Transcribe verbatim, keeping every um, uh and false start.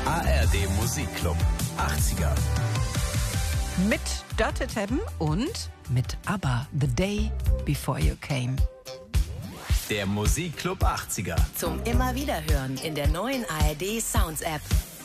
A R D Musikclub achtziger. Mit Dörte Teppen und mit ABBA, The Day Before You Came. Der Musikclub achtziger. Zum immer wieder hören in der neuen A R D Sounds App.